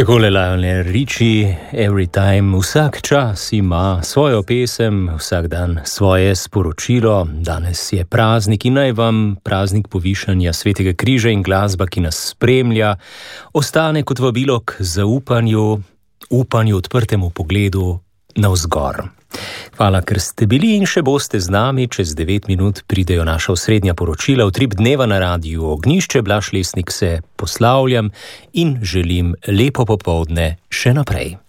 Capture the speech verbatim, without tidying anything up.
Takole Lionel Richie, Every Time, vsak čas ima svojo pesem, vsak dan svoje sporočilo. Danes je praznik in naj vam praznik povišanja Svetega križa in glasba, ki nas spremlja, ostane kot vabilo k zaupanju, upanju, odprtemu pogledu navzgor. Hvala, ker ste bili in še boste z nami. Čez devet minut pridejo naša osrednja poročila. Utrip dneva na Radiu Ognjišče. Blaž Lesnik se poslavljam in želim lepo popoldne še naprej.